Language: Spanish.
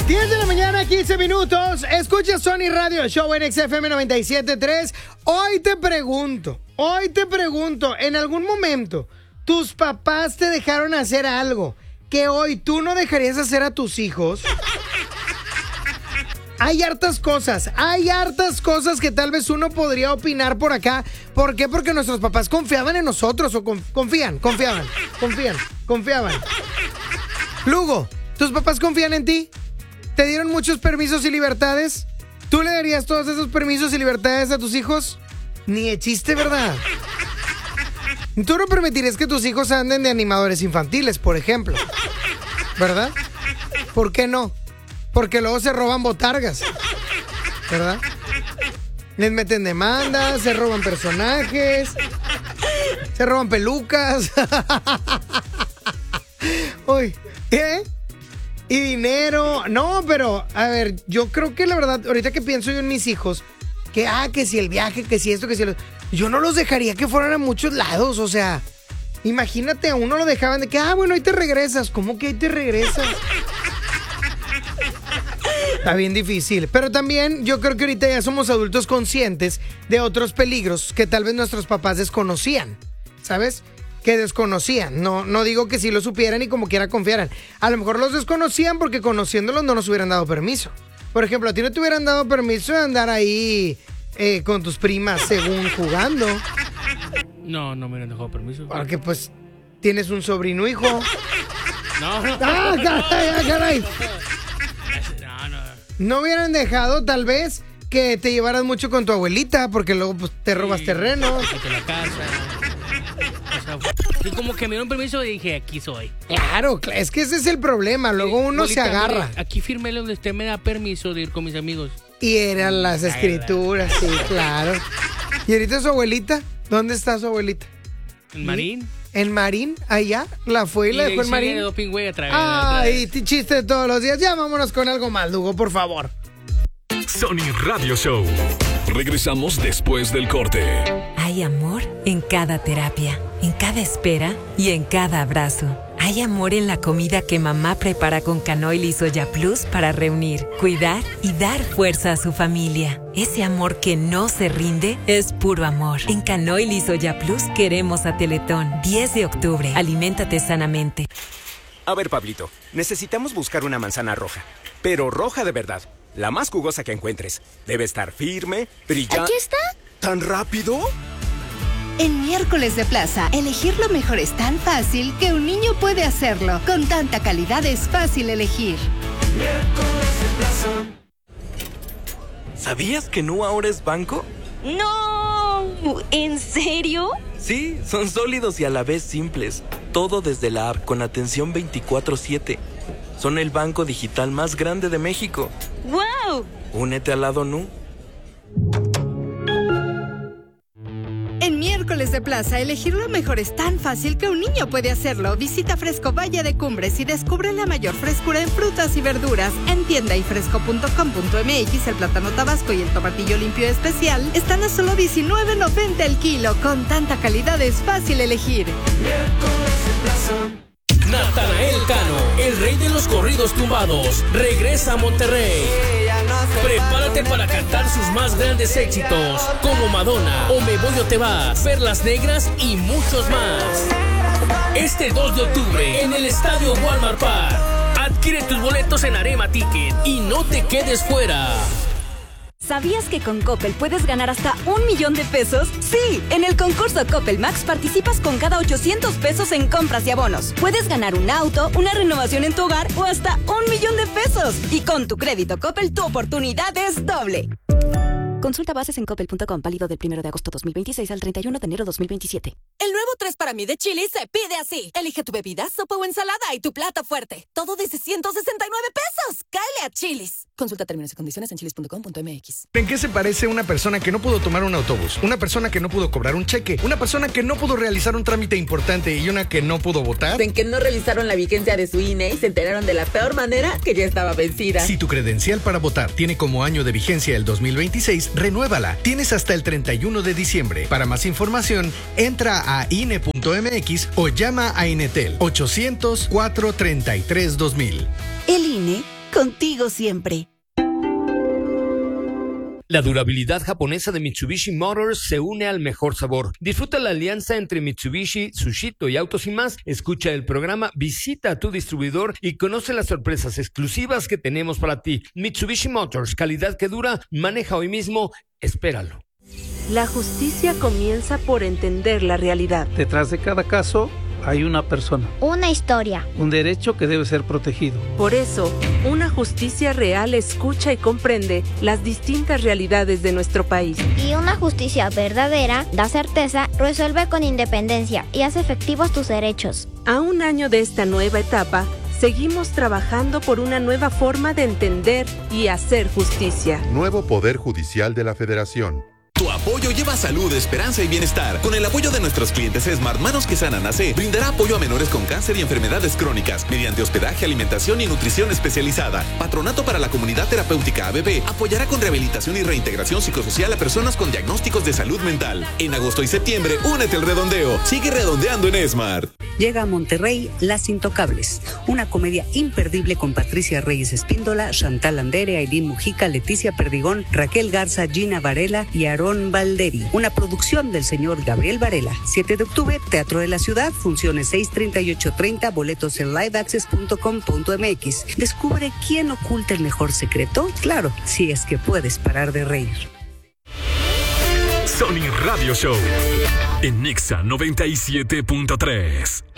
10 de la mañana, 15 minutos. Escucha Sony Radio Show en XFM 97.3. Hoy te pregunto, ¿en algún momento tus papás te dejaron hacer algo que hoy tú no dejarías hacer a tus hijos? Hay hartas cosas que tal vez uno podría opinar por acá. ¿Por qué? Porque nuestros papás confiaban en nosotros o confiaban. Lugo, ¿tus papás confían en ti? ¿Te dieron muchos permisos y libertades? ¿Tú le darías todos esos permisos y libertades a tus hijos? Ni de chiste, ¿verdad? Tú no permitirías que tus hijos anden de animadores infantiles, por ejemplo, ¿verdad? ¿Por qué no? Porque luego se roban botargas, ¿verdad? Les meten demandas, se roban personajes, se roban pelucas. Uy, ¿qué? Y dinero. No, pero, a ver, yo creo que la verdad, ahorita que pienso yo en mis hijos, que si el viaje, que si esto, que si lo... Yo no los dejaría que fueran a muchos lados, o sea, imagínate, a uno lo dejaban de que, bueno, ahí te regresas. ¿Cómo que ahí te regresas? Está bien difícil, pero también yo creo que ahorita ya somos adultos conscientes de otros peligros que tal vez nuestros papás desconocían, ¿sabes? Que desconocían, no digo que sí lo supieran y como quiera confiaran. A lo mejor los desconocían porque conociéndolos no nos hubieran dado permiso. Por ejemplo, a ti no te hubieran dado permiso de andar ahí con tus primas según jugando. No me hubieran dejado permiso. Porque pues tienes un sobrino hijo. No. Caray. No hubieran dejado tal vez que te llevaras mucho con tu abuelita porque luego pues te robas terreno. Te la casa. O sea, y como que me dieron permiso y dije, aquí soy. Claro, es que ese es el problema. Luego uno Bolita, se agarra. Mire, aquí firmé donde usted me da permiso de ir con mis amigos. Y eran las escrituras, sí, claro. ¿Y ahorita su abuelita? ¿Dónde está su abuelita? ¿En Marín? ¿En Marín? ¿Allá? ¿La fue y la dejó en Marín? De doping, güey, Ay, chiste de todos los días. Ya vámonos con algo más, Lugo, por favor. Sony Radio Show. Regresamos después del corte. Hay amor en cada terapia, en cada espera y en cada abrazo. Hay amor en la comida que mamá prepara con Canoil y Soya Plus para reunir, cuidar y dar fuerza a su familia. Ese amor que no se rinde es puro amor. En Canoil y Soya Plus queremos a Teletón. 10 de octubre. Aliméntate sanamente. A ver, Pablito, necesitamos buscar una manzana roja, pero roja de verdad. La más jugosa que encuentres. Debe estar firme, brillante. ¿Aquí está? ¿Tan rápido? En Miércoles de Plaza, elegir lo mejor es tan fácil que un niño puede hacerlo. Con tanta calidad es fácil elegir. Miércoles de Plaza. ¿Sabías que Nu ahora es banco? ¡No! ¿En serio? Sí, son sólidos y a la vez simples. Todo desde la app con atención 24/7. Son el banco digital más grande de México. ¡Wow! Únete al lado Nu. En Miércoles de Plaza, elegir lo mejor es tan fácil que un niño puede hacerlo. Visita Fresco Valle de Cumbres y descubre la mayor frescura en frutas y verduras. En tiendaifresco.com.mx, el plátano tabasco y el tomatillo limpio especial están a solo $19.90 el kilo. Con tanta calidad es fácil elegir. Miércoles de Plaza. Natanael Cano, el rey de los corridos tumbados, regresa a Monterrey. Prepárate para cantar sus más grandes éxitos, como Madonna, O Me Voy o Te Vas, Perlas Negras y muchos más. Este 2 de octubre en el Estadio Walmart Park. Adquiere tus boletos en Arema Ticket y no te quedes fuera. ¿Sabías que con Coppel puedes ganar hasta $1,000,000 de pesos? Sí, en el concurso Coppel Max participas con cada 800 pesos en compras y abonos. Puedes ganar un auto, una renovación en tu hogar o hasta $1,000,000 de pesos. Y con tu crédito Coppel, tu oportunidad es doble. Consulta bases en coppel.com, válido del 1 de agosto 2026 al 31 de enero 2027. El nuevo 3 para mí de Chili's se pide así. Elige tu bebida, sopa o ensalada y tu plato fuerte. Todo desde $169 pesos. ¡Cáele a Chili's! Consulta términos y condiciones en chili's.com.mx. ¿En qué se parece una persona que no pudo tomar un autobús? Una persona que no pudo cobrar un cheque. Una persona que no pudo realizar un trámite importante y una que no pudo votar. En que no revisaron la vigencia de su INE y se enteraron de la peor manera que ya estaba vencida. Si tu credencial para votar tiene como año de vigencia el 2026, renuévala. Tienes hasta el 31 de diciembre. Para más información, entra a INE.mx o llama a Inetel 800-433-2000. El INE contigo siempre. La durabilidad japonesa de Mitsubishi Motors se une al mejor sabor. Disfruta la alianza entre Mitsubishi, Tsushito y Autos y Más. Escucha el programa, visita a tu distribuidor y conoce las sorpresas exclusivas que tenemos para ti. Mitsubishi Motors, calidad que dura, maneja hoy mismo, espéralo. La justicia comienza por entender la realidad. Detrás de cada caso hay una persona. Una historia. Un derecho que debe ser protegido. Por eso, una justicia real escucha y comprende las distintas realidades de nuestro país. Y una justicia verdadera da certeza, resuelve con independencia y hace efectivos tus derechos. A un año de esta nueva etapa, seguimos trabajando por una nueva forma de entender y hacer justicia. Nuevo Poder Judicial de la Federación. Tu apoyo lleva salud, esperanza y bienestar. Con el apoyo de nuestros clientes Smart, Manos que Sanan AC brindará apoyo a menores con cáncer y enfermedades crónicas mediante hospedaje, alimentación y nutrición especializada. Patronato para la Comunidad Terapéutica ABB apoyará con rehabilitación y reintegración psicosocial a personas con diagnósticos de salud mental. En agosto y septiembre, únete al redondeo. Sigue redondeando en Smart. Llega a Monterrey Las Intocables, una comedia imperdible con Patricia Reyes Espíndola, Chantal Andere, Ailín Mujica, Leticia Perdigón, Raquel Garza, Gina Varela y Aarón Valderi. Una producción del señor Gabriel Varela. 7 de octubre, Teatro de la Ciudad, funciones 6:30 y 8:30, boletos en liveaccess.com.mx. Descubre quién oculta el mejor secreto. Claro, si es que puedes parar de reír. Sony Radio Show en Nexa 97.3.